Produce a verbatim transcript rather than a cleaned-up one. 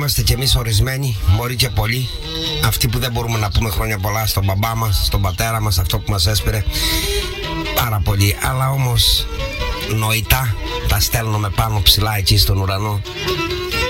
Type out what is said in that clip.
είμαστε κι εμείς ορισμένοι, μωροί και πολλοί, αυτοί που δεν μπορούμε να πούμε χρόνια πολλά στον μπαμπά μας, στον πατέρα μας, αυτό που μας έσπηρε πάρα πολύ, αλλά όμως νοητά τα στέλνουμε πάνω ψηλά εκεί στον ουρανό.